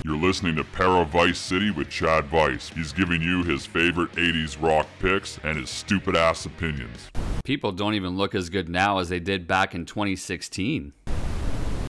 You're listening to Para Vice City with Chad Vice. He's giving you his favorite 80s rock picks and his stupid ass opinions. People don't even look as good now as they did back in 2016.